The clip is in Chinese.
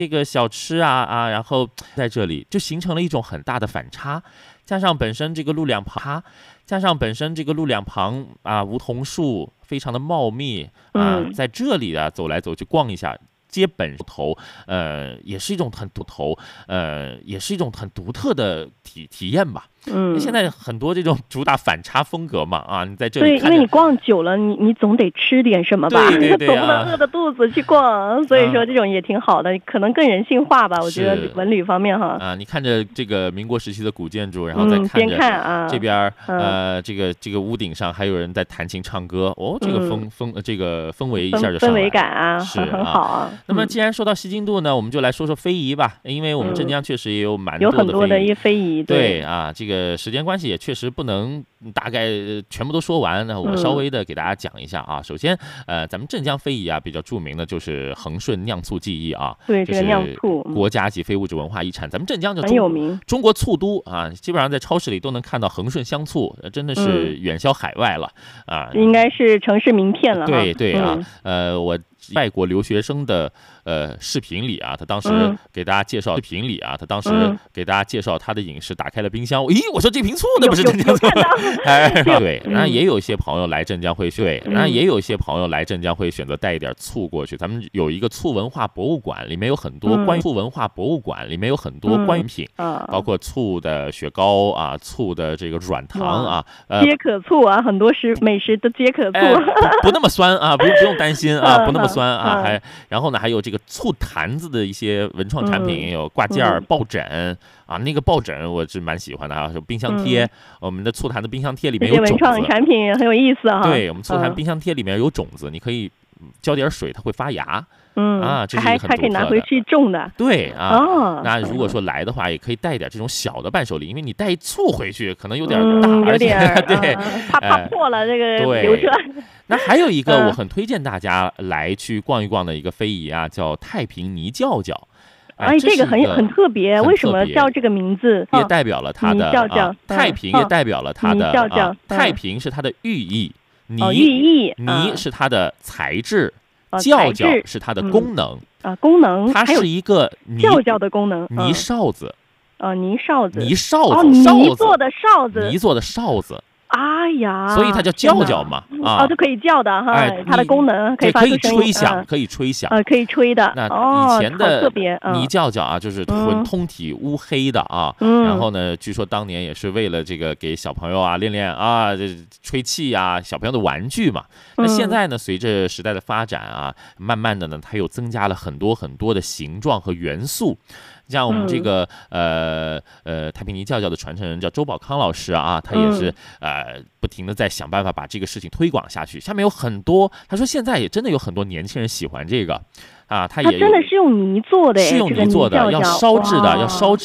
这个小吃然后在这里就形成了一种很大的反差，加上本身这个路两旁，梧桐树非常的茂密在这里走来走去逛一下。街本头，也是一种很独特的体验吧。现在很多这种主打反差风格嘛，你在这里对，因为你逛久了，你总得吃点什么吧， 对总不能饿着肚子去逛，所以说这种也挺好的，可能更人性化吧。我觉得文旅方面你看着这个民国时期的古建筑，然后再看着这边这个屋顶上还有人在弹琴唱歌，这个氛围一下就上来了， 氛围感是很好那么既然说到西京度呢，我们就来说说非遗吧，因为我们镇江确实也有蛮多的有很多的一非遗， 对这个时间关系也确实不能大概全部都说完，那我稍微的给大家讲一下首先咱们镇江非遗比较著名的就是恒顺酿醋技艺对，这个酿醋国家级非物质文化遗产，咱们镇江就很有名， 中国醋都基本上在超市里都能看到恒顺香醋，真的是远销海外了应该是城市名片了。 对我外国留学生的视频里他当时给大家介绍他的饮食，打开了冰箱，我说这瓶醋那不是镇江醋对，那也有一些朋友来镇江会选择带一点醋过去。咱们有一个醋文化博物馆，里面有很多关于品，包括醋的雪糕醋的这个软糖皆可醋很多美食的皆可醋不那么酸不用担心不那么酸然后呢还有这个醋坛子的一些文创产品，有挂件抱枕那个抱枕我是蛮喜欢的有冰箱贴，我们的醋坛的冰箱贴里面有种子， 文创产品很有意思对，我们醋坛冰箱贴里面有种子，你可以浇点水，它会发芽。这是一个很独特的， 还可以拿回去种的。 对那如果说来的话，也可以带点这种小的伴手礼，因为你带醋回去可能有点大， 有点对， 怕破了这个流车。 那还有一个我很推荐大家来去逛一逛的一个非遗叫太平泥教教。 这个很特别，为什么叫这个名字？ 也代表了它的太平，也代表了它的太平是它的寓意，泥是它的材质。教教是它的功能它是一个教教的功能， 泥哨子泥哨子泥做的哨子，哎呀， 所以它叫教教嘛就可以叫的它的功能可以发出声音， 可以吹响可以吹的。 那以前的泥教教就是通体乌黑的然后呢，据说当年也是为了这个给小朋友练练这吹气小朋友的玩具嘛。那现在呢，随着时代的发展慢慢的呢，它又增加了很多很多的形状和元素。像我们这个太平泥教教的传承人叫周宝康老师他也是不停的在想办法把这个事情推广下去。下面有很多，他说现在也真的有很多年轻人喜欢这个他也真的是用泥做的， 是用泥做的，要烧制的，